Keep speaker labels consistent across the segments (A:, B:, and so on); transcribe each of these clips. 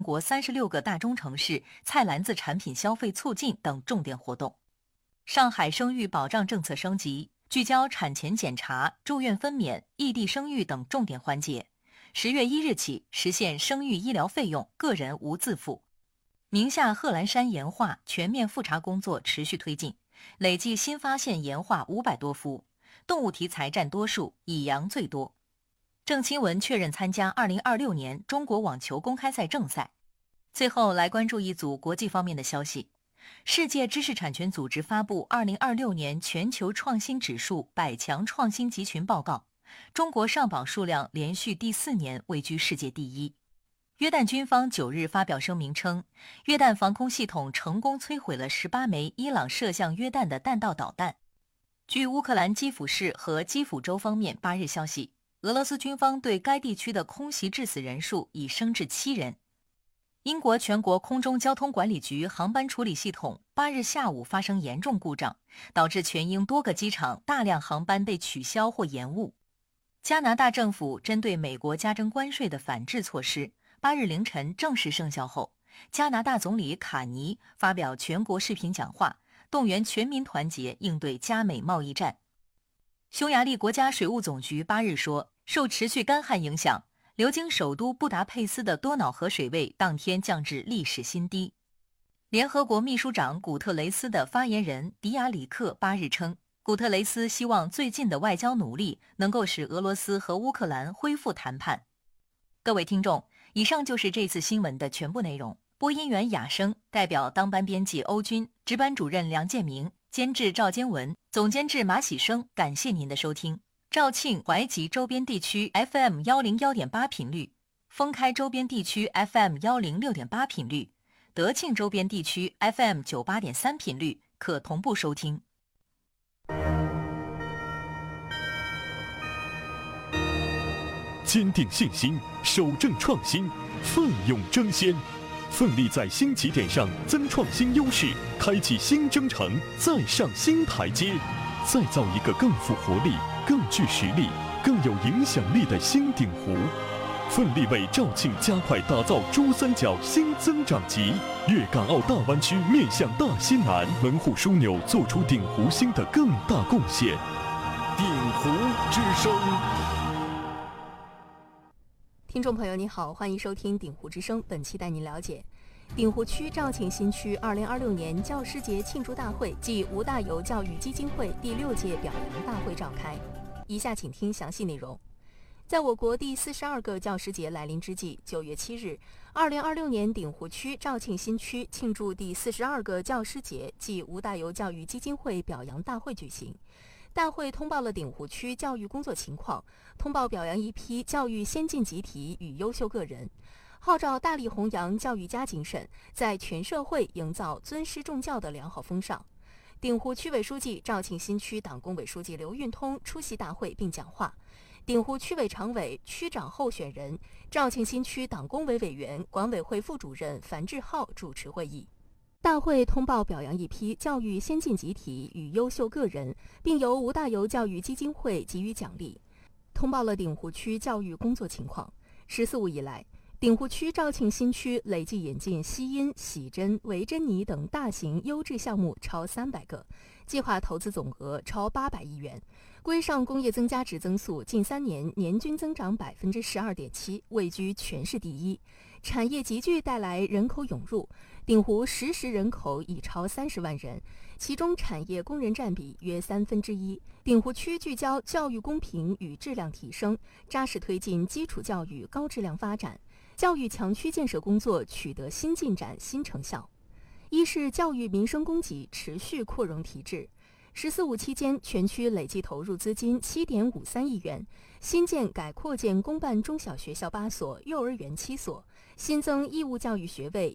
A: 国36个大中城市菜篮子产品消费促进等重点活动。上海生育保障政策升级，聚焦产前检查、住院分娩、异地生育等重点环节。10月1日起实现生育医疗费用个人无自付。宁夏贺兰山岩画全面复查工作持续推进，累计新发现岩画500多幅，动物题材占多数，以羊最多。郑钦文确认参加2026年中国网球公开赛正赛。最后来关注一组国际方面的消息。世界知识产权组织发布2026年全球创新指数100强创新集群报告，中国上榜数量连续第4年位居世界第一。约旦军方9日发表声明称，约旦防空系统成功摧毁了18枚伊朗射向约旦的弹道导弹。据乌克兰基辅市和基辅州方面8日消息，俄罗斯军方对该地区的空袭致死人数已升至7人。英国全国空中交通管理局航班处理系统8日下午发生严重故障，导致全英多个机场大量航班被取消或延误。加拿大政府针对美国加征关税的反制措施8日凌晨正式生效后，加拿大总理卡尼发表全国视频讲话，动员全民团结应对加美贸易战。匈牙利国家水务总局8日说，受持续干旱影响，流经首都布达佩斯的多瑙河水位当天降至历史新低。联合国秘书长古特雷斯的发言人迪亚里克8日称，古特雷斯希望最近的外交努力能够使俄罗斯和乌克兰恢复谈判。各位听众，以上就是这次新闻的全部内容。播音员雅生，代表当班编辑欧军，值班主任梁建明，监制赵坚文，总监制马喜生，感谢您的收听。肇庆、怀集周边地区 FM 101.8频率，封开周边地区 FM 106.8频率，德庆周边地区 FM 98.3频率可同步收听。
B: 坚定信心，守正创新，奋勇争先，奋力在新起点上增创新优势，开启新征程，再上新台阶，再造一个更富活力、更具实力、更有影响力的新鼎湖，奋力为肇庆加快打造珠三角新增长极，粤港澳大湾区面向大西南，门户枢纽做出鼎湖新的更大贡献。鼎湖之声。
C: 听众朋友你好，欢迎收听鼎湖之声，本期带您了解鼎湖区肇庆新区2026年教师节庆祝大会暨吴大猷教育基金会第6届表扬大会召开。以下请听详细内容。在我国第42个教师节来临之际，9月7日，2026年鼎湖区肇庆新区庆祝第42个教师节暨吴大猷教育基金会表扬大会举行。大会通报了鼎湖区教育工作情况，通报表扬一批教育先进集体与优秀个人，号召大力弘扬教育家精神，在全社会营造尊师重教的良好风尚。鼎湖区委书记、肇庆新区党工委书记刘运通出席大会并讲话。鼎湖区委常委、区长候选人、肇庆新区党工委委员、管委会副主任樊志浩主持会议。大会通报表扬一批教育先进集体与优秀个人，并由吴大猷教育基金会给予奖励。通报了鼎湖区教育工作情况。14五以来，鼎湖区肇庆新区累计引进西音、喜珍、维珍妮等大型优质项目超300个，计划投资总额超800亿元。规上工业增加值增速近3年年均增长12.7%，位居全市第一。产业集聚带来人口涌入，鼎湖实时人口已超30万人，其中产业工人占比约1/3。鼎湖区聚焦教育公平与质量提升，扎实推进基础教育高质量发展，教育强区建设工作取得新进展、新成效。一是教育民生供给持续扩容提质。14五期间，全区累计投入资金7.53亿元，新建改扩建公办中小学校8所，幼儿园7所，新增义务教育学位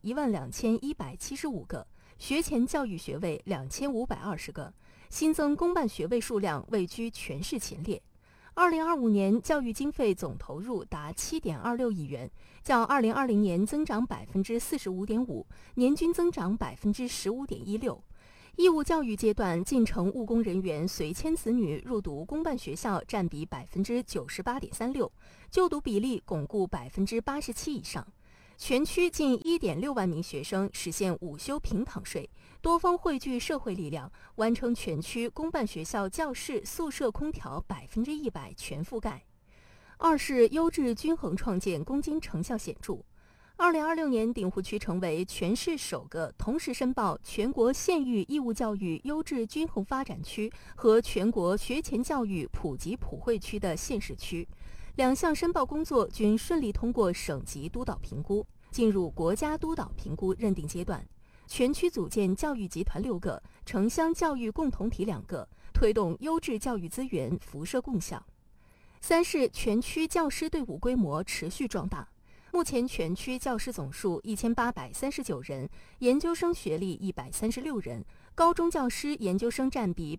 C: 12175个，学前教育学位2520个，新增公办学位数量位居全市前列。2025年教育经费总投入达7.26亿元，较2020年增长45.5%，年均增长15.16%。义务教育阶段进城务工人员随迁子女入读公办学校占比98.36%，就读比例巩固87%以上。 全区近 1.6 万名学生实现午休平躺睡，多方汇聚社会力量，完成全区公办学校教室、宿舍空调100%全覆盖。二是优质均衡创建攻坚成效显著。2026年，鼎湖区成为全市首个同时申报全国县域义务教育优质均衡发展区和全国学前教育普及普惠区的县市区。2项申报工作均顺利通过省级督导评估，进入国家督导评估认定阶段。全区组建教育集团6个，城乡教育共同体2个，推动优质教育资源辐射共享。3是全区教师队伍规模持续壮大。目前全区教师总数1839人，研究生学历136人，高中教师研究生占比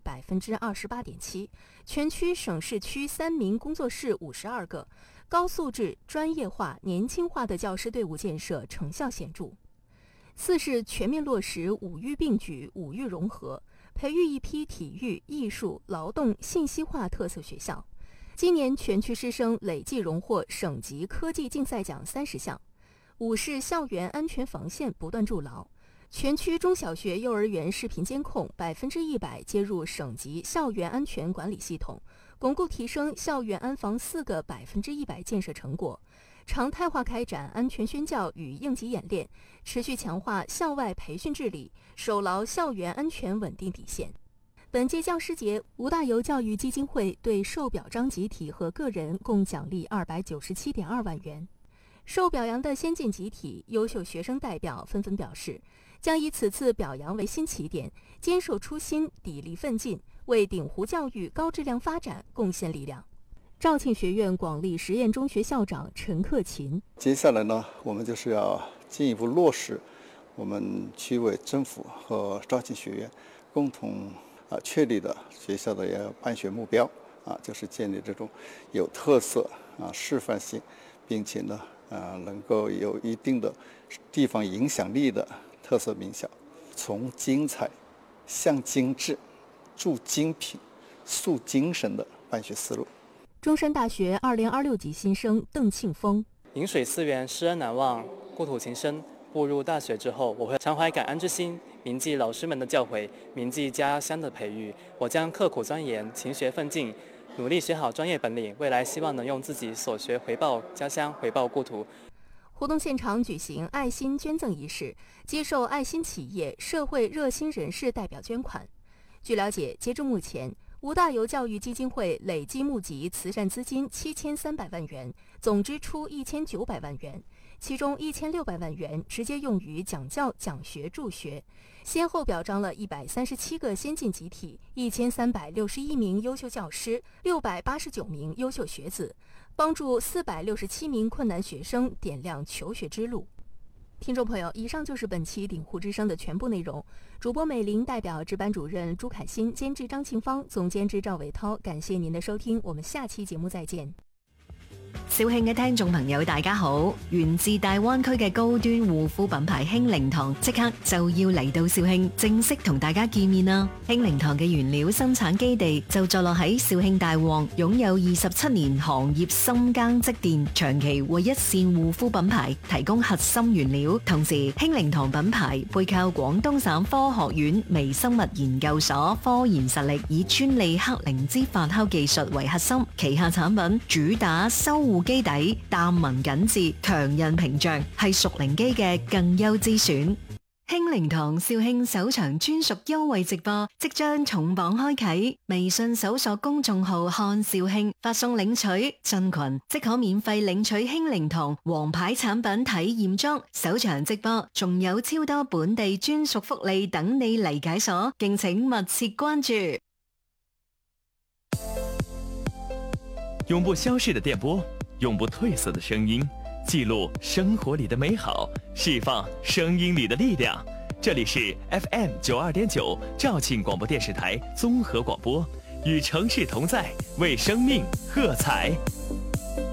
C: 28.7%。全区省市区3名工作室52个，高素质、专业化、年轻化的教师队伍建设成效显著。4是全面落实5育并举、5育融合，培育一批体育、艺术、劳动、信息化特色学校。今年全区师生累计荣获省级科技竞赛奖30项。5是校园安全防线不断筑牢，全区中小学、幼儿园视频监控100%接入省级校园安全管理系统，巩固提升校园安防4个100%建设成果，常态化开展安全宣教与应急演练，持续强化校外培训治理，守牢校园安全稳定底线。本届教师节，吴大猷教育基金会对受表彰集体和个人共奖励297.2万元。受表扬的先进集体、优秀学生代表纷纷表示，将以此次表扬为新起点，坚守初心，砥砺奋进，为鼎湖教育高质量发展贡献力量。肇庆学院广利实验中学校长陈克勤：
D: 接下来呢，我们就是要进一步落实我们区委政府和肇庆学院共同确立的学校的办学目标就是建立这种有特色示范性，并且呢能够有一定的地方影响力的特色名校，从精彩向精致，铸精品，塑精神的办学思路。
C: 中山大学2026级新生邓庆峰：
E: 饮水思源，师恩难忘，故土情深。步入大学之后，我会常怀感恩之心，铭记老师们的教诲，铭记家乡的培育。我将刻苦钻研，勤学奋进，努力学好专业本领，未来希望能用自己所学回报家乡，回报故土。
C: 活动现场举行爱心捐赠仪式，接受爱心企业、社会热心人士代表捐款。据了解，截至目前，吴大猷教育基金会累计募集慈善资金7300万元，总支出1900万元。其中1600万元直接用于讲教、讲学、助学，先后表彰了137个先进集体、1361名优秀教师、689名优秀学子，帮助467名困难学生点亮求学之路。听众朋友，以上就是本期鼎湖之声的全部内容。主播美玲代表值班主任朱凯欣、监制张庆芳、总监制赵伟涛，感謝您的收聽，我們下期節目再見。
A: 肇慶嘅聽眾朋友大家好，源自大灣區嘅高端護膚品牌興靈堂即刻就要嚟到肇慶正式同大家見面啦。興靈堂嘅原料生產基地就坐落喺肇慶大旺，擁有27年行業深耕積澱，長期為一線護膚品牌提供核心原料。同時興靈堂品牌背靠廣東省科學院微生物研究所科研實力，以專利克靈芝發酵技術為核心，旗下產品主打修護基底、淡紋緊緻、強韌屏障，係熟靈機嘅更優之選。興靈堂肇慶首場專屬優惠直播即將重磅開啟，微信搜索公眾號看肇慶，發送領取進群即可免費領取興靈堂王牌產品體驗裝。首場直播仲有超多本地專屬福利等你嚟解鎖，敬請密切關注。
B: 永不消逝的電波，永不褪色的聲音，記錄生活裡的美好，釋放聲音裡的力量。這裡是 FM 92.9肇慶廣播電視台綜合廣播，與城市同在，為生命喝彩。